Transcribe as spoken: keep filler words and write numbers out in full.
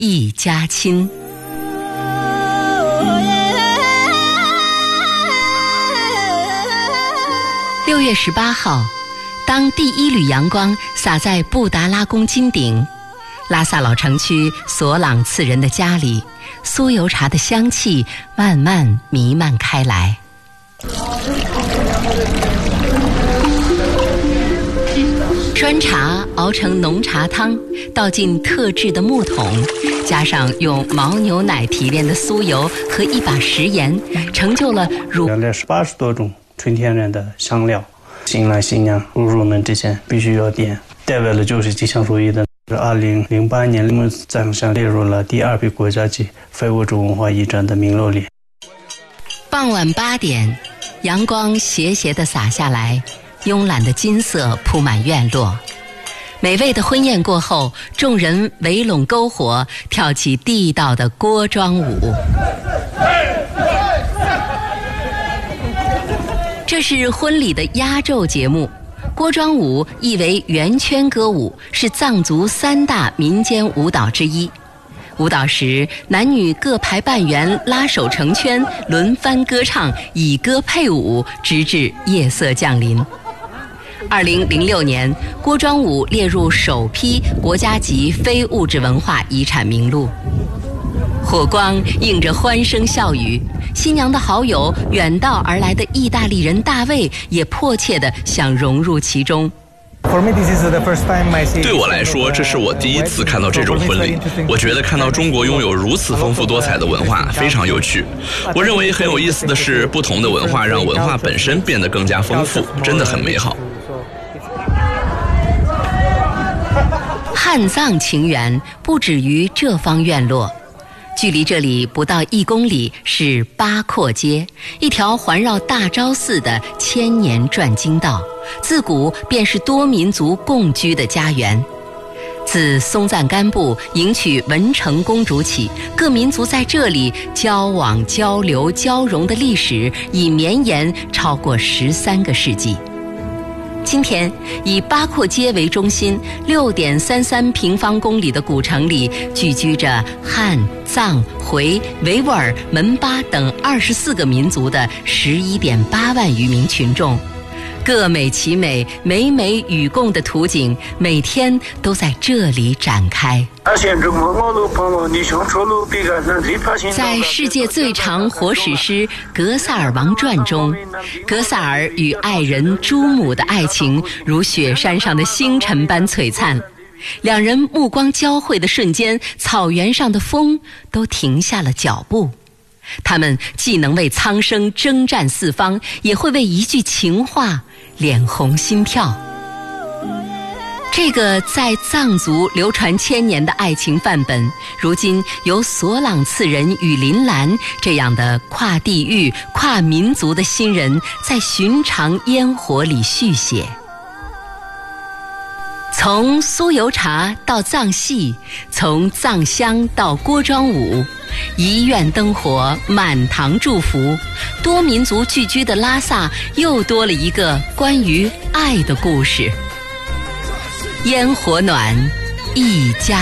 一家亲。六月十八号，当第一缕阳光洒在布达拉宫金顶，拉萨老城区索朗次人的家里，酥油茶的香气慢慢弥漫开来。砖茶熬成浓茶汤，倒进特制的木桶，加上用牦牛奶提炼的酥油和一把食盐，成就了乳料是八十多种纯天然的香料。新郎新娘入入门之前必须要点，代表的就是吉祥如意的。二零零八年，我们奖项列入了第二批国家级非物质文化遗产的名录里。 傍晚八点，阳光斜斜地洒下来，慵懒的金色铺满院落。美味的婚宴过后，众人围拢篝火，跳起地道的锅庄舞。这是婚礼的压轴节目。锅庄舞意为圆圈歌舞，是藏族三大民间舞蹈之一。舞蹈时，男女各排半圆，拉手成圈，轮番歌唱，以歌配舞，直至夜色降临。二零零六年，锅庄舞列入首批国家级非物质文化遗产名录。火光映着欢声笑语，新娘的好友远道而来的意大利人大卫也迫切地想融入其中。 对我来说，这是我第一次看到这种婚礼。我觉得看到中国拥有如此丰富多彩的文化非常有趣。我认为很有意思的是，不同的文化让文化本身变得更加丰富，真的很美好。 汉藏情缘不止于这方院落。距离这里不到一公里是八廓街，一条环绕大昭寺的千年转经道，自古便是多民族共居的家园。自松赞干布迎娶文成公主起，各民族在这里交往、交流、交融的历史已绵延超过十三个世纪。今天以八廓街为中心，六点三三平方公里的古城里聚居着汉、藏、回、维吾尔、门巴等二十四个民族的十一点八万余名群众，各美其美，美美与共的图景每天都在这里展开。在世界最长活史诗《格萨尔王传》中，格萨尔与爱人朱姆的爱情如雪山上的星辰般璀璨。两人目光交汇的瞬间，草原上的风都停下了脚步。他们既能为苍生征战四方，也会为一句情话脸红心跳。这个在藏族流传千年的爱情范本，如今由索朗次人与林兰这样的跨地域、跨民族的新人，在寻常烟火里续写。从酥油茶到藏戏，从藏香到锅庄舞，一院灯火，满堂祝福，多民族聚居的拉萨又多了一个关于爱的故事。烟火暖，一家